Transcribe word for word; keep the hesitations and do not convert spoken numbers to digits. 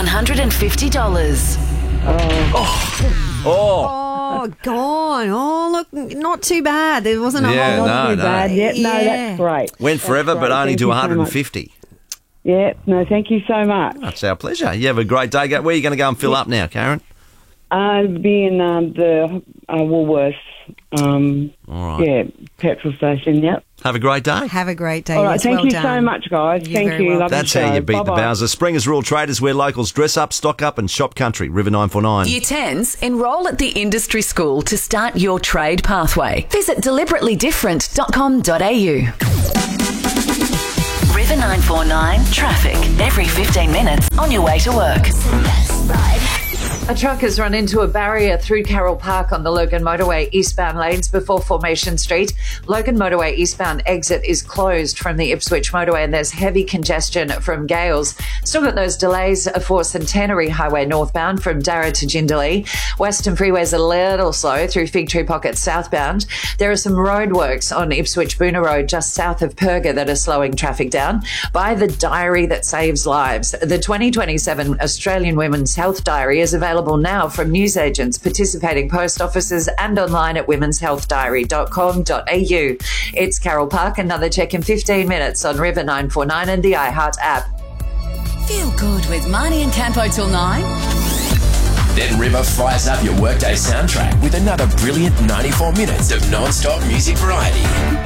one hundred fifty dollars. Oh. Oh, gone. Oh, look, not too bad. There wasn't a Yeah, whole lot. no, Too no. bad. Yep, no, Yeah. that's great. Went That's forever, but great. only Thank to you so one hundred much. fifty. Yeah, no, thank you so much. That's our pleasure. You have a great day. Go- Where are you going to go and fill up now, Karen? Uh, being um, the uh, Woolworths, um, All right. yeah, petrol station, yep. Have a great day. Have a great day. All right, Yes, thank well you done. so much, guys. You're thank very you. welcome. Love That's the how show. you beat the Bye-bye. Bowser. Springers Rural Traders, where locals dress up, stock up and shop country. River nine four nine. Year tens, enrol at the industry school to start your trade pathway. Visit deliberately different dot com dot a u. River nine four nine traffic every fifteen minutes on your way to work. A truck has run into a barrier through Carroll Park on the Logan Motorway eastbound lanes before Formation Street. Logan Motorway eastbound exit is closed from the Ipswich Motorway and there's heavy congestion from Gales. Still got those delays for Centenary Highway northbound from Darra to Jindalee. Western Freeway's a little slow through Fig Tree Pocket southbound. There are some roadworks on Ipswich Boona Road just south of Perga that are slowing traffic down. By the Diary That Saves Lives. The twenty twenty-seven Australian Women's Health Diary is available now from newsagents, participating post offices and online at womens health diary dot com dot a u. It's Carroll Park. Another check in fifteen minutes on River nine four nine and the iHeart app. Feel good with Marnie and Campo till nine. Then River fires up your workday soundtrack with another brilliant ninety-four minutes of non-stop music variety.